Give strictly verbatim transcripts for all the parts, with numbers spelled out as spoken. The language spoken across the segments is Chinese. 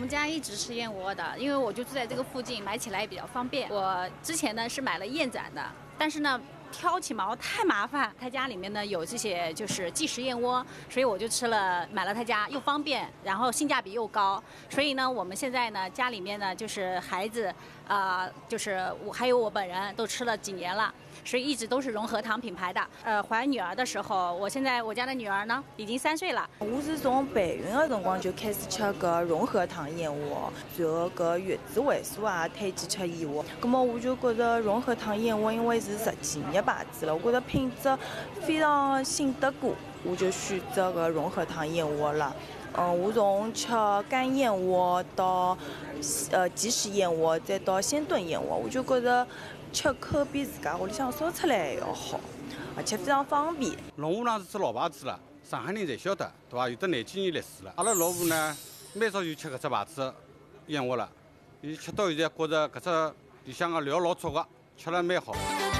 们家一直吃燕窝的，因为我就住在这个附近，买起来也比较方便。我之前呢是买了燕盏的，但是呢挑起毛太麻烦。他家里面呢有这些就是即食燕窝，所以我就吃了，买了他家又方便，然后性价比又高。所以呢，我们现在呢家里面呢就是孩子，啊、呃，就是我还有我本人都吃了几年了。所以一直都是融合堂品牌的。呃，怀女儿的时候，我现在我家的女儿呢已经三岁了。 我是从备孕的辰光就开始吃搿融合堂燕窝，随后搿月子会所也推荐吃燕窝。葛么我就觉着融合堂燕窝因为是实际业牌子了，我觉着品质非常信得过，我就选择搿融合堂燕窝了。嗯，我从吃干燕窝到呃即食燕窝，再到鲜炖燕窝，我就觉着。吃口比自家屋里向烧出来还要好，而且非常方便。 龙湖堂是只老牌子了，上海人侪晓得，对伐？有得廿几年历史了。阿拉老婆呢，蛮早就吃搿只牌子燕窝了，伊吃到现在觉着搿只里向个料老足个，吃了蛮好。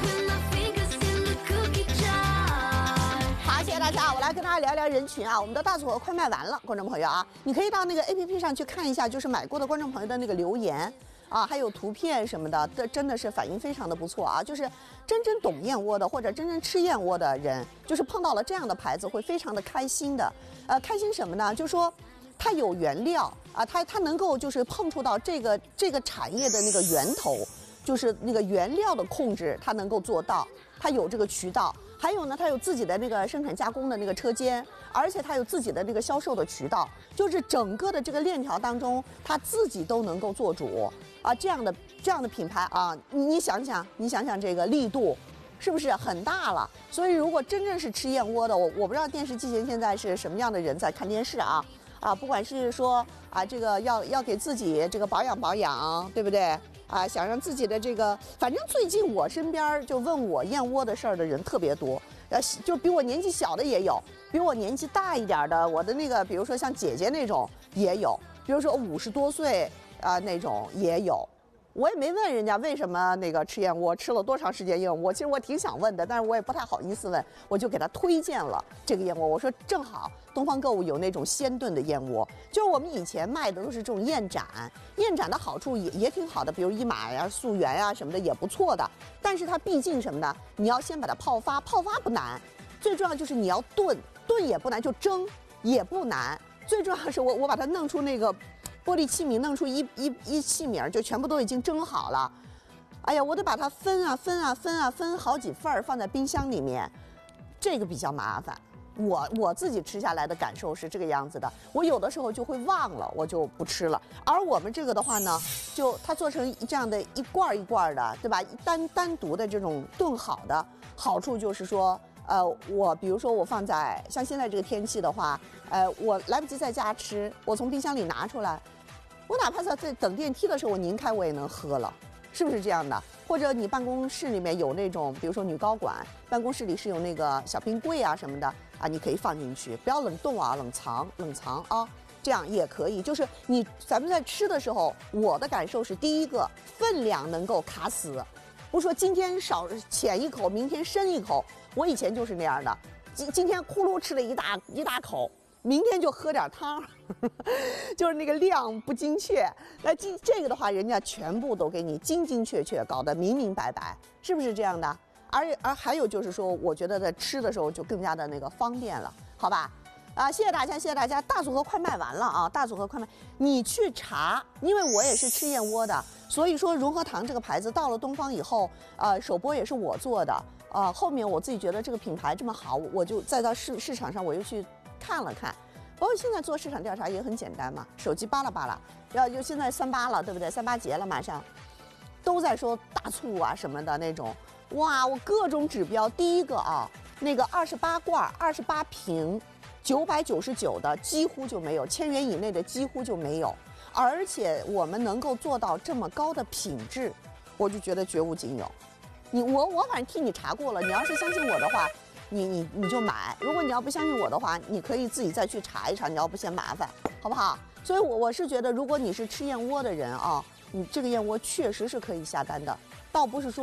好，谢谢大家，我来跟大家聊聊人群啊。我们的大组合快卖完了，观众朋友啊，你可以到那个 A P P 上去看一下，就是买过的观众朋友的那个留言。啊，还有图片什么的，这真的是反应非常的不错啊！就是真正懂燕窝的，或者真正吃燕窝的人，就是碰到了这样的牌子，会非常的开心的。呃，开心什么呢？就说它有原料啊，它它能够就是碰触到这个这个产业的那个源头，就是那个原料的控制，它能够做到，它有这个渠道。还有呢，它有自己的那个生产加工的那个车间，而且它有自己的那个销售的渠道，就是整个的这个链条当中，它自己都能够做主啊。这样的这样的品牌啊，你你想想，你想想这个力度，是不是很大了？所以如果真正是吃燕窝的，我我不知道电视机前现在是什么样的人在看电视啊啊，不管是说啊这个要要给自己这个保养保养，对不对？啊，想让自己的这个，反正最近我身边就问我燕窝的事儿的人特别多，呃，就比我年纪小的也有，比我年纪大一点的，我的那个，比如说像姐姐那种也有，比如说五十多岁啊、呃、那种也有。我也没问人家为什么那个吃燕窝，吃了多长时间燕窝，其实我挺想问的，但是我也不太好意思问，我就给他推荐了这个燕窝。我说正好东方购物有那种鲜炖的燕窝，就是我们以前卖的都是这种燕盏，燕盏的好处也也挺好的，比如一马呀、溯源呀什么的也不错的，但是它毕竟什么呢？你要先把它泡发，泡发不难，最重要就是你要炖，炖也不难，就蒸也不难，最重要是我我把它弄出那个。玻璃器皿弄出一一一器皿，就全部都已经蒸好了。哎呀，我得把它分啊分啊分啊分好几份儿放在冰箱里面，这个比较麻烦。我我自己吃下来的感受是这个样子的，我有的时候就会忘了，我就不吃了。而我们这个的话呢，就它做成这样的一罐一罐的，对吧？单单独的这种炖好的，好处就是说。呃，我比如说我放在像现在这个天气的话，呃，我来不及在家吃，我从冰箱里拿出来，我哪怕在等电梯的时候我拧开我也能喝了，是不是这样的？或者你办公室里面有那种，比如说女高管办公室里是有那个小冰柜啊什么的啊，你可以放进去，不要冷冻啊，冷藏冷藏啊，这样也可以。就是你咱们在吃的时候，我的感受是第一个分量能够卡死。不说今天少浅一口，明天深一口。我以前就是那样的，今今天呼噜吃了一大一大口，明天就喝点汤，就是那个量不精确。那这这个的话，人家全部都给你精精确确，搞得明明白白，是不是这样的？而而还有就是说，我觉得在吃的时候就更加的那个方便了，好吧？啊，谢谢大家，谢谢大家！大组合快卖完了啊！大组合快卖，你去查，因为我也是吃燕窝的，所以说融合堂这个牌子到了东方以后，呃，首播也是我做的，呃，后面我自己觉得这个品牌这么好，我就再到市市场上我又去看了看，包括现在做市场调查也很简单嘛，手机扒拉扒拉，要就现在三八了，对不对？三八节了，马上都在说大促啊什么的那种，哇，我各种指标，第一个啊，那个二十八罐、二十八瓶。九百九十九的几乎就没有，千元以内的几乎就没有，而且我们能够做到这么高的品质，我就觉得绝无仅有。你我我反正替你查过了，你要是相信我的话，你你你就买；如果你要不相信我的话，你可以自己再去查一查，你要不嫌麻烦，好不好？所以我我是觉得，如果你是吃燕窝的人啊，你这个燕窝确实是可以下单的，倒不是说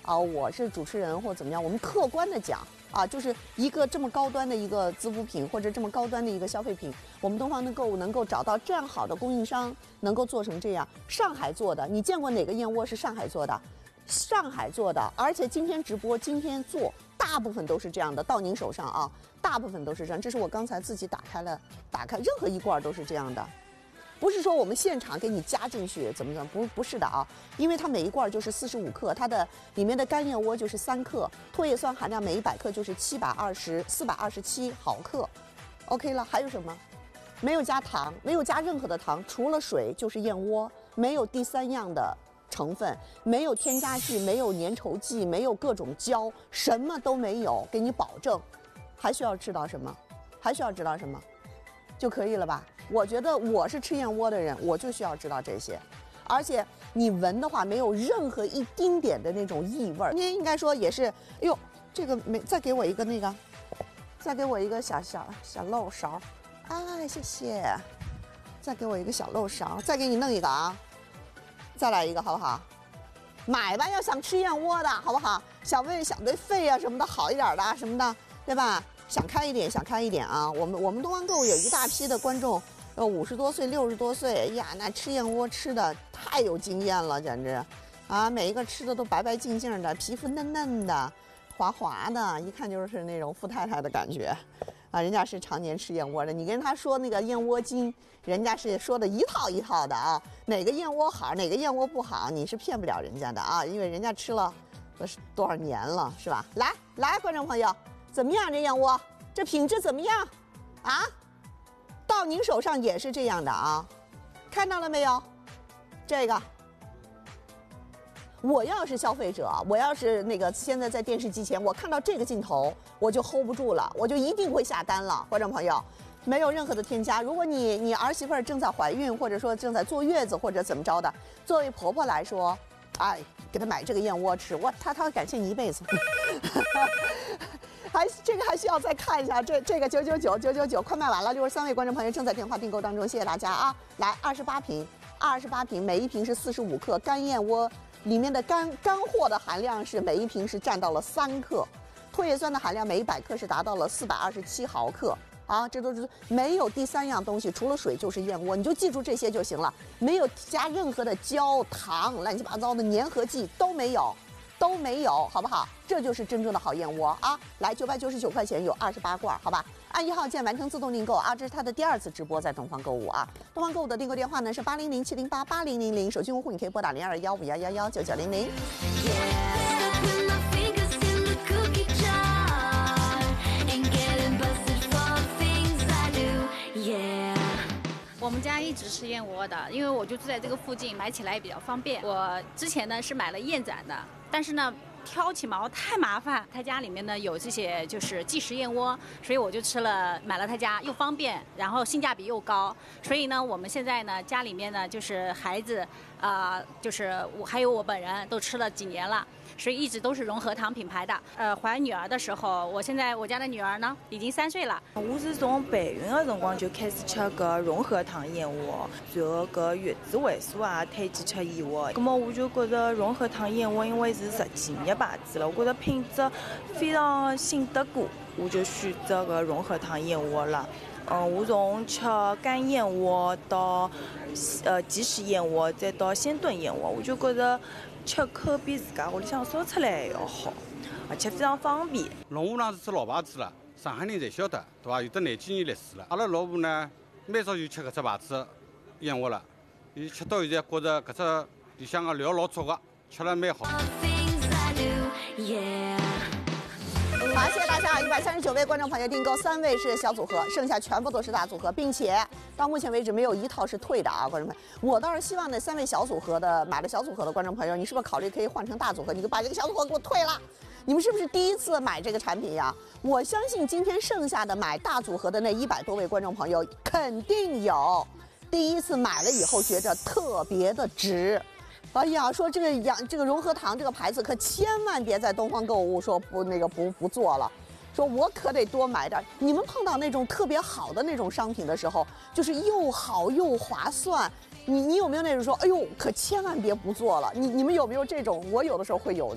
啊，我是主持人或怎么样，我们客观的讲啊，就是一个这么高端的一个滋补品或者这么高端的一个消费品，我们东方的购物能够找到这样好的供应商，能够做成这样，上海做的，你见过哪个燕窝是上海做的？上海做的，而且今天直播，今天做，大部分都是这样的，到您手上啊，大部分都是这样。这是我刚才自己打开了，打开任何一罐都是这样的。不是说我们现场给你加进去怎么怎么，不不是的啊，因为它每一罐就是四十五克，它的里面的干燕窝就是三克，唾液酸含量每一百克就是七百二十四百二十七毫克 ，OK 了。还有什么？没有加糖，没有加任何的糖，除了水就是燕窝，没有第三样的成分，没有添加剂，没有粘稠剂，没有各种胶，什么都没有，给你保证。还需要知道什么？还需要知道什么？就可以了吧？我觉得我是吃燕窝的人，我就需要知道这些，而且你闻的话没有任何一丁点的那种异味儿。今天应该说也是，哎呦，这个没再给我一个那个，再给我一个小小小漏勺，哎，谢谢，再给我一个小漏勺，再给你弄一个啊，再来一个好不好？买吧，要想吃燕窝的好不好？想为想对肺啊什么的好一点的什么的，对吧？想开一点，想开一点啊！我们我们东方购物有一大批的观众，呃，五十多岁、六十多岁，哎呀，那吃燕窝吃的太有经验了，简直，啊，每一个吃的都白白净净的，皮肤嫩嫩的，滑滑的，一看就是那种富太太的感觉，啊，人家是常年吃燕窝的。你跟他说那个燕窝精，人家是说的一套一套的啊，哪个燕窝好，哪个燕窝不好，你是骗不了人家的啊，因为人家吃了多少年了，是吧？来来，观众朋友。怎么样？这燕窝，这品质怎么样？啊，到您手上也是这样的啊，看到了没有？这个，我要是消费者，我要是那个现在在电视机前，我看到这个镜头，我就 hold 不住了，我就一定会下单了，观众朋友。没有任何的添加。如果你你儿媳妇儿正在怀孕，或者说正在坐月子，或者怎么着的，作为婆婆来说，哎，给她买这个燕窝吃，我她她会感谢你一辈子。还这个还需要再看一下，这这个九九九九九九快卖完了，六十三位观众朋友正在电话订购当中，谢谢大家啊！来，二十八瓶，二十八瓶，每一瓶是四十五克干燕窝，里面的干干货的含量是每一瓶是占到了三克，唾液酸的含量每一百克是达到了四百二十七毫克啊，这都是没有第三样东西，除了水就是燕窝，你就记住这些就行了，没有加任何的焦糖、乱七八糟的粘合剂都没有。都没有，好不好？这就是真正的好燕窝啊！来，九百九十九块钱有二十八罐，好吧？按一号键完成自动订购啊！这是它的第二次直播，在东方购物啊！东方购物的订购电话呢是八零零七零八八零零零，手机用户你可以拨打零二幺五幺幺幺九九零零。 我们家一直吃燕窝的，因为我就住在这个附近，买起来也比较方便。我之前呢是买了燕盏的，但是呢挑起毛太麻烦。他家里面呢有这些就是即食燕窝，所以我就吃了，买了他家又方便，然后性价比又高。所以呢，我们现在呢家里面呢就是孩子，啊、呃，就是我还有我本人都吃了几年了。所以一直都是融合堂品牌的。呃，怀女儿的时候，我现在我家的女儿呢已经三岁了。 我是从备孕的辰光就开始吃搿融合堂燕窝，随后搿月子为数也推荐吃燕窝。葛末我就觉得融合堂燕窝因为是实际的牌子了，我觉得品质非常信得过，我就选择搿融合堂燕窝了。嗯，我从吃干燕窝到呃即食燕窝，再到鲜炖燕窝，我就觉得吃口比自家屋里向烧出来还要好，而且非常方便。 龙湖堂是只老牌子了，上海人侪晓得，对伐？有得廿几年历史了。阿拉老婆呢，蛮早就吃搿只牌子燕窝了，伊吃到现在觉着搿只里向个料老足个，吃了蛮好。 好，谢谢大家！一百三十九位观众朋友订购，三位是小组合，剩下全部都是大组合，并且到目前为止没有一套是退的啊，观众朋友。我倒是希望那三位小组合的买了小组合的观众朋友，你是不是考虑可以换成大组合？你就把这个小组合给我退了。你们是不是第一次买这个产品呀？我相信今天剩下的买大组合的那一百多位观众朋友，肯定有第一次买了以后觉着特别的值。哎呀，说这个养这个融合堂这个牌子可千万别在东方购物说不那个不不做了，说我可得多买点。你们碰到那种特别好的那种商品的时候，就是又好又划算，你你有没有那种说，哎呦，可千万别不做了？你你们有没有这种？我有的时候会有的。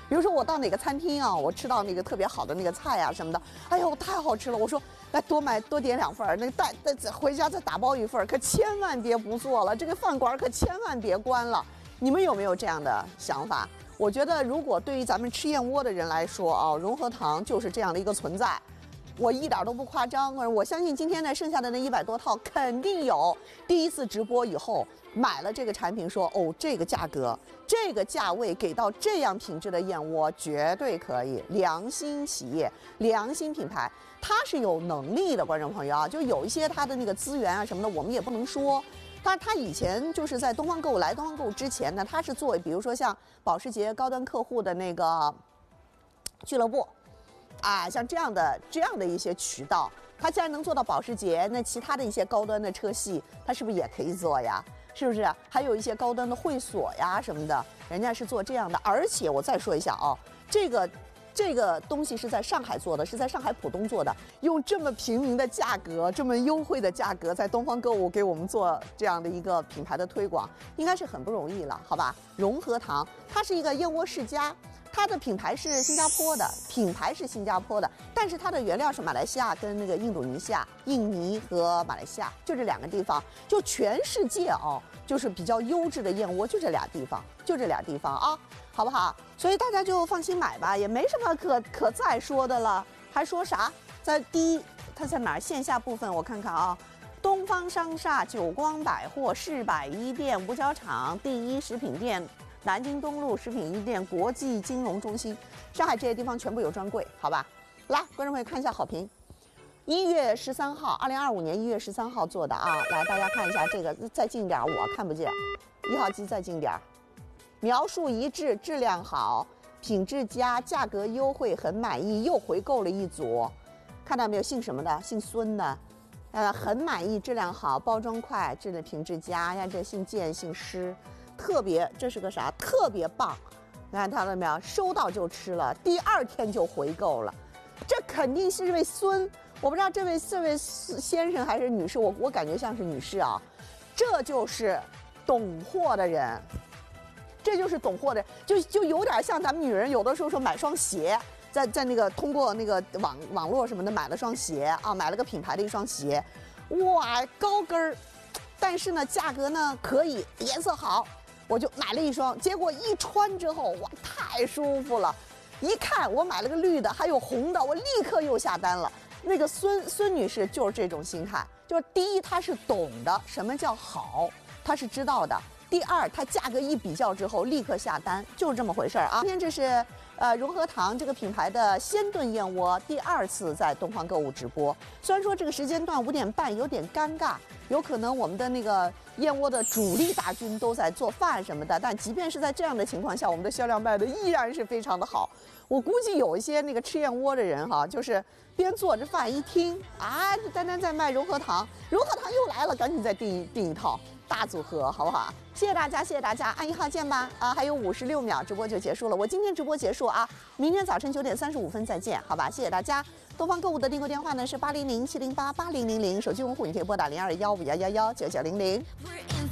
比如说我到哪个餐厅啊，我吃到那个特别好的那个菜啊什么的，哎呦太好吃了，我说来多买多点两份儿，那个带带回家再打包一份儿，可千万别不做了，这个饭馆可千万别关了。你们有没有这样的想法？我觉得如果对于咱们吃燕窝的人来说啊，融合堂就是这样的一个存在。我一点都不夸张，我相信今天呢剩下的那一百多套肯定有第一次直播以后买了这个产品说，哦，这个价格这个价位给到这样品质的燕窝绝对可以，良心企业良心品牌，它是有能力的。观众朋友啊，就有一些它的那个资源啊什么的我们也不能说，但是它以前就是在东方购物来东方购物之前呢，它是做比如说像保时捷高端客户的那个俱乐部啊，像这样的这样的一些渠道，它既然能做到保时捷，那其他的一些高端的车系，它是不是也可以做呀？是不是？还有一些高端的会所呀什么的，人家是做这样的。而且我再说一下啊，这个这个东西是在上海做的，是在上海浦东做的，用这么平民的价格，这么优惠的价格，在东方购物给我们做这样的一个品牌的推广，应该是很不容易了，好吧？融合堂，它是一个燕窝世家。它的品牌是新加坡的，品牌是新加坡的，但是它的原料是马来西亚跟那个印度尼西亚、印尼和马来西亚，就这两个地方，就全世界哦，就是比较优质的燕窝，就这俩地方，就这俩地方啊，好不好？所以大家就放心买吧，也没什么可可再说的了，还说啥？在第一，它在哪儿？线下部分我看看啊。东方商厦、久光百货、市百一店、五角场、第一食品店。南京东路食品一店、国际金融中心，上海这些地方全部有专柜，好吧？来，观众朋友看一下好评。一月十三号，二零二五年一月十三号做的啊，来大家看一下这个，再近点，我看不见。一号机再近点，描述一致，质量好，品质佳，价格优惠，很满意，又回购了一组。看到没有？姓什么的？姓孙的。呃，很满意，质量好，包装快，质量品质佳。呀，这姓建，姓施。特别，这是个啥？特别棒！你看到了没有？收到就吃了，第二天就回购了。这肯定是这位孙，我不知道这位这位先生还是女士，我我感觉像是女士啊。这就是懂货的人，这就是懂货的人，就就有点像咱们女人有的时候说买双鞋，在在那个通过那个网网络什么的买了双鞋啊，买了个品牌的一双鞋，哇，高跟儿，但是呢价格呢可以，颜色好。我就买了一双，结果一穿之后，哇，太舒服了！一看我买了个绿的，还有红的，我立刻又下单了。那个孙孙女士就是这种心态，就是第一她是懂的什么叫好，她是知道的；第二她价格一比较之后立刻下单，就是这么回事儿啊。今天这是呃融合堂这个品牌的鲜炖燕窝第二次在东方购物直播，虽然说这个时间段五点半有点尴尬。有可能我们的那个燕窝的主力大军都在做饭什么的，但即便是在这样的情况下，我们的销量卖的依然是非常的好。我估计有一些那个吃燕窝的人哈，就是边做着饭一听啊，单单在卖融合堂，融合堂又来了，赶紧再订订一套大组合，好不好？谢谢大家，谢谢大家，按一号键吧。啊，还有五十六秒，直播就结束了。我今天直播结束啊，明天早晨九点三十五分再见，好吧？谢谢大家。东方购物的订购电话呢是八零零七零八八零零零，手机用户你可以拨打零二幺五幺幺幺九九零零。